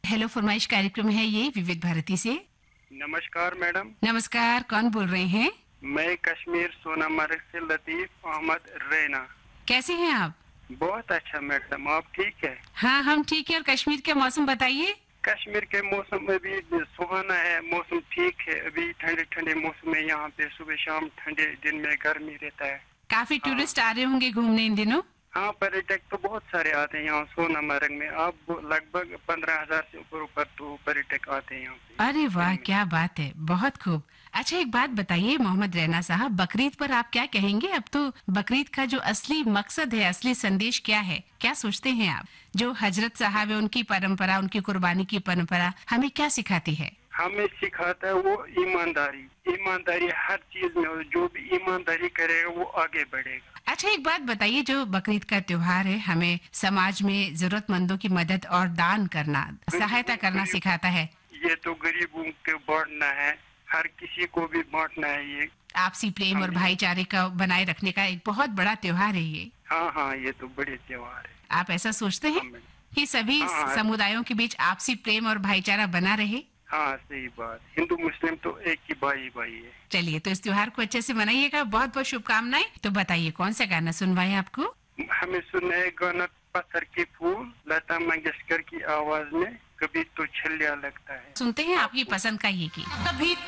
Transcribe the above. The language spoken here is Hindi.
हेलो फरमाइश कार्यक्रम है ये विविध भारती से। नमस्कार मैडम। नमस्कार, कौन बोल रहे हैं? मैं कश्मीर सोनामर्ग से लतीफ अहमद रैना। कैसे हैं आप? बहुत अच्छा मैडम, आप ठीक है? हाँ, हम ठीक है। और कश्मीर का मौसम बताइए। कश्मीर के मौसम में भी सुहाना है, मौसम ठीक है। अभी ठंडे ठंडे मौसम में यहाँ पे सुबह शाम ठंडे, दिन में गर्मी रहता है। काफी हाँ। टूरिस्ट आ रहे होंगे घूमने इन दिनों। हाँ, पर्यटक तो बहुत सारे आते हैं यहाँ सोनामर्ग में। अब लगभग 15,000 से ऊपर तो पर्यटक आते हैं यहाँ पे। अरे वाह, क्या बात है, बहुत खूब। अच्छा, एक बात बताइए मोहम्मद रैना साहब, बकरीद पर आप क्या कहेंगे? अब तो बकरीद का जो असली मकसद है, असली संदेश क्या है, क्या सोचते हैं आप? जो हजरत साहब है, उनकी परंपरा, उनकी कुर्बानी की परंपरा हमें क्या सिखाती है? हमें सिखाता है वो ईमानदारी। ईमानदारी हर चीज में हो, जो भी ईमानदारी करेगा वो आगे बढ़ेगा। अच्छा, एक बात बताइए, जो बकरीद का त्योहार है हमें समाज में जरूरतमंदों की मदद और दान करना, सहायता करना सिखाता है। ये तो गरीबों को बांटना है, हर किसी को भी बांटना है। ये आपसी प्रेम और भाईचारे का बनाए रखने का एक बहुत बड़ा त्योहार है ये। हाँ हाँ, ये तो बड़े त्योहार है। आप ऐसा सोचते हैं कि सभी हाँ, हाँ। समुदायों के बीच आपसी प्रेम और भाईचारा बना रहे? हाँ, सही बात। हिंदू मुस्लिम तो एक ही भाई भाई है। चलिए, तो इस त्योहार को अच्छे से मनाइएगा। बहुत बहुत शुभकामनाएं। तो बताइए, कौन सा गाना सुनवाएं आपको? हमें सुनना है गाना पत्थर के फूल, लता मंगेशकर की आवाज में, कभी तो छलिया लगता है। सुनते हैं आपकी पसंद का ये गीत। कभी